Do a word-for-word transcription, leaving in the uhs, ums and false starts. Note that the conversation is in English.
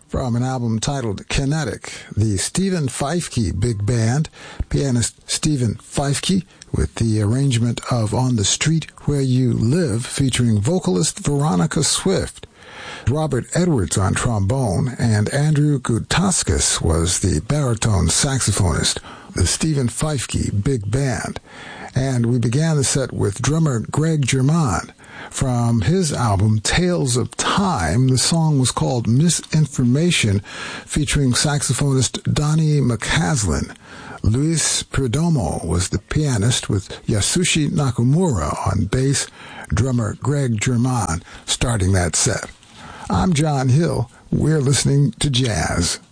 from an album titled Kinetic, the Stephen Feifke Big Band, pianist Stephen Feifke, with the arrangement of On the Street Where You Live, featuring vocalist Veronica Swift. Robert Edwards on trombone, and Andrew Gutaskas was the baritone saxophonist, the Stephen Feifke Big Band. And we began the set with drummer Greg German. From his album Tales of Time, the song was called Misinformation, featuring saxophonist Donnie McCaslin. Luis Perdomo was the pianist, with Yasushi Nakamura on bass, drummer Greg German starting that set. I'm John Hill. We're listening to jazz.